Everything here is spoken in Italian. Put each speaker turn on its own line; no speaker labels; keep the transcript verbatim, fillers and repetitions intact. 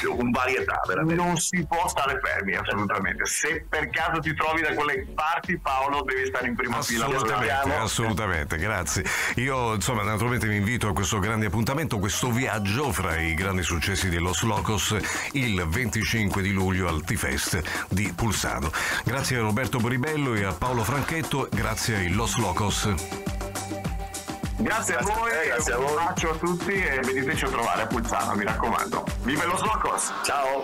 spazio, un varietà veramente.
Non si può stare fermi, assolutamente. Se per caso ti trovi da quelle parti, Paolo, devi stare in prima fila.
Assolutamente, assolutamente, grazie. Io insomma naturalmente vi invito a questo grande appuntamento, questo viaggio fra i grandi successi di Los Locos il venticinque di luglio al T-Fest di Pulsano. Grazie a Roberto Boribello e a Paolo Franchetto, grazie ai Los Locos.
Grazie a voi,
grazie a voi.
Un bacio a tutti e veniteci a trovare a Pulsano, mi raccomando. Vive Los Locos!
Ciao!